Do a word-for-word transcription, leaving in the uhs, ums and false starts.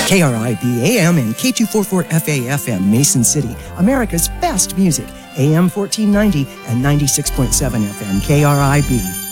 K R I B A M and K two forty-four F A F M, Mason City, America's best music, A M fourteen ninety and ninety-six point seven F M K R I B.